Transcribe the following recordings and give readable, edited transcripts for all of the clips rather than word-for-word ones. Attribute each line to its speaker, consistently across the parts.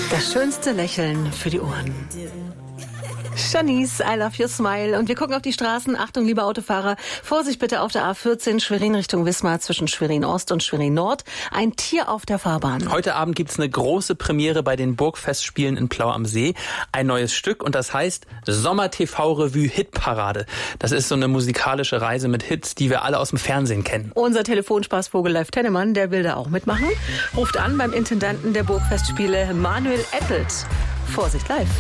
Speaker 1: Das schönste Lächeln für die Ohren. Shanice, I love your smile. Und wir gucken auf die Straßen. Achtung, liebe Autofahrer. Vorsicht bitte auf der A14 Schwerin Richtung Wismar zwischen Schwerin Ost und Schwerin Nord. Ein Tier auf der Fahrbahn.
Speaker 2: Heute Abend gibt's eine große Premiere bei den Burgfestspielen in Plau am See. Ein neues Stück und das heißt Sommer-TV-Revue Hitparade. Das ist so eine musikalische Reise mit Hits, die wir alle aus dem Fernsehen kennen.
Speaker 1: Unser Telefonspaßvogel Leif Tennemann, der will da auch mitmachen. Ruft an beim Intendanten der Burgfestspiele Manuel Ettelt. Vorsicht, Leif.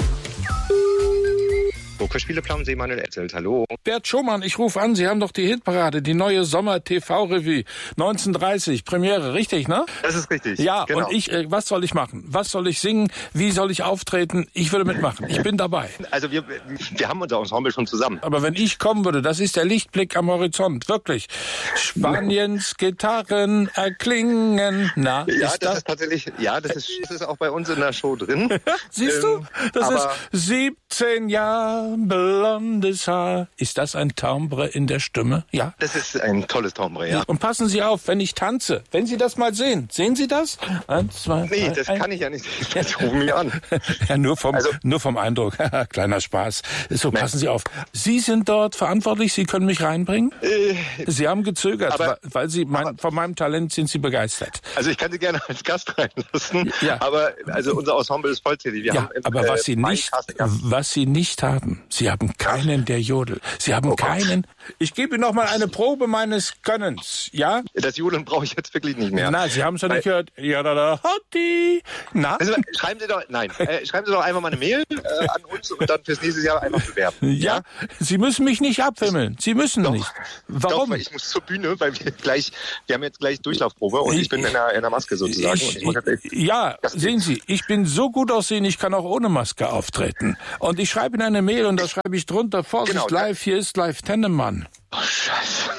Speaker 3: Burgfestspiele Plau am See, Manuel Ettelt, hallo.
Speaker 4: Bert Schumann, ich rufe an, Sie haben doch die Hitparade, die neue Sommer-TV-Revue. 19:30, Premiere, richtig, ne?
Speaker 3: Das ist richtig.
Speaker 4: Ja,
Speaker 3: genau.
Speaker 4: Und was soll ich machen? Was soll ich singen? Wie soll ich auftreten? Ich würde mitmachen, ich bin dabei.
Speaker 3: Also wir haben unser Ensemble schon zusammen.
Speaker 4: Aber wenn ich kommen würde, das ist der Lichtblick am Horizont, wirklich. Spaniens Gitarren erklingen. Na,
Speaker 3: ja, das ist tatsächlich, das ist auch bei uns in der Show drin.
Speaker 4: Siehst du? Das ist 17 Jahre blondes Haar. Ist das ein Timbre in der Stimme? Ja.
Speaker 3: Das ist ein tolles Timbre, ja.
Speaker 4: Und passen Sie auf, wenn ich tanze. Wenn Sie das mal sehen. Sehen Sie das? 1, 2, 3.
Speaker 3: Nee, das kann ich ja nicht. Jetzt rufen mich an.
Speaker 4: Ja, nur vom Eindruck. Kleiner Spaß. So, passen Sie auf. Sie sind dort verantwortlich. Sie können mich reinbringen? Sie haben gezögert, weil von meinem Talent sind Sie begeistert.
Speaker 3: Also ich kann Sie gerne als Gast reinlassen.
Speaker 4: Ja.
Speaker 3: Aber also unser Ensemble ist vollzählig. Wir haben
Speaker 4: aber was Sie nicht haben, Sie haben keinen, der jodelt. Sie haben keinen. Ich gebe Ihnen noch mal eine Probe meines Gönnens, ja?
Speaker 3: Das Jodeln brauche ich jetzt wirklich nicht mehr.
Speaker 4: Nein, Sie haben es ja nicht gehört. Ja, da, hotti. Na?
Speaker 3: Also, schreiben Sie doch einfach mal eine Mail an uns und dann fürs nächste Jahr einfach bewerben.
Speaker 4: Ja, Sie müssen mich nicht abwimmeln. Sie müssen nicht. Warum?
Speaker 3: Doch, weil ich muss zur Bühne, weil wir haben jetzt gleich Durchlaufprobe und ich bin in der Maske sozusagen.
Speaker 4: Sehen Sie, ich bin so gut aussehen, ich kann auch ohne Maske auftreten. Und ich schreibe Ihnen eine Mail und da schreibe ich drunter, Vorsicht, Live, hier ist Leif Tennemann.
Speaker 3: Oh, Scheiße.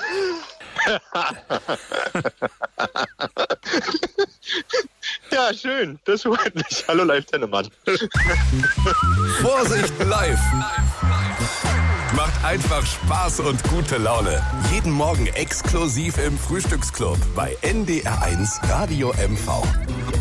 Speaker 3: Ja, schön. Das freut mich. Hallo, Leif Tennemann.
Speaker 5: Vorsicht, Live. Macht einfach Spaß und gute Laune. Jeden Morgen exklusiv im Frühstücksclub bei NDR1 Radio MV.